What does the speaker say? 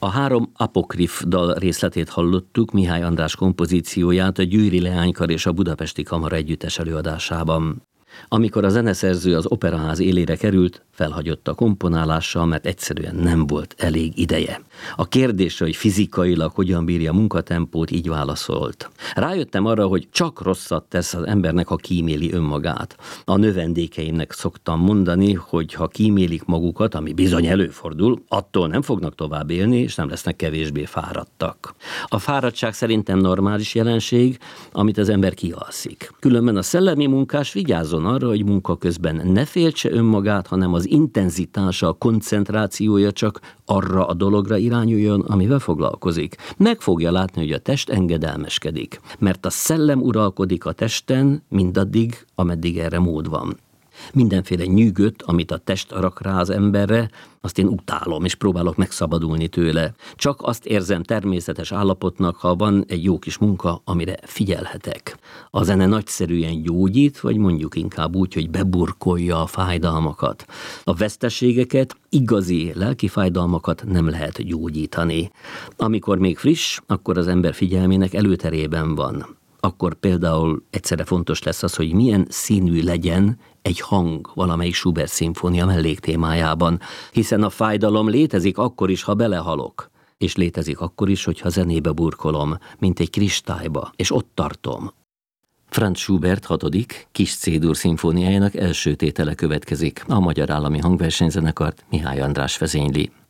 A 3 apokrif dal részletét hallottuk Mihály András kompozícióját a Győri Leánykar és a Budapesti Kamara együttes előadásában. Amikor a zeneszerző az operaház élére került, felhagyott a komponálással, mert egyszerűen nem volt elég ideje. A kérdésre, hogy fizikailag hogyan bírja a munkatempót, így válaszolt. Rájöttem arra, hogy csak rosszat tesz az embernek, ha kíméli önmagát. A növendékeimnek szoktam mondani, hogy ha kímélik magukat, ami bizony előfordul, attól nem fognak tovább élni, és nem lesznek kevésbé fáradtak. A fáradtság szerintem normális jelenség, amit az ember kialszik. Különben a szellemi munkás vigyázzon arra, hogy munka közben ne féltse önmagát, hanem az intenzitása, a koncentrációja csak arra a dologra irányuljon, amivel foglalkozik. Meg fogja látni, hogy a test engedelmeskedik, mert a szellem uralkodik a testen mindaddig, ameddig erre mód van. Mindenféle nyűgöt, amit a test rak rá az emberre, azt én utálom, és próbálok megszabadulni tőle. Csak azt érzem természetes állapotnak, ha van egy jó kis munka, amire figyelhetek. A zene nagyszerűen gyógyít, vagy mondjuk inkább úgy, hogy beburkolja a fájdalmakat. A veszteségeket, igazi lelki fájdalmakat nem lehet gyógyítani. Amikor még friss, akkor az ember figyelmének előterében van. Akkor például egyszerre fontos lesz az, hogy milyen színű legyen egy hang valamelyik Schubert szimfónia melléktémájában, hiszen a fájdalom létezik akkor is, ha belehalok, és létezik akkor is, hogyha zenébe burkolom, mint egy kristályba, és ott tartom. Franz Schubert 6. Kis C-dur szimfóniájának első tétele következik. A Magyar Állami Hangversenyzenekart Mihály András vezényli.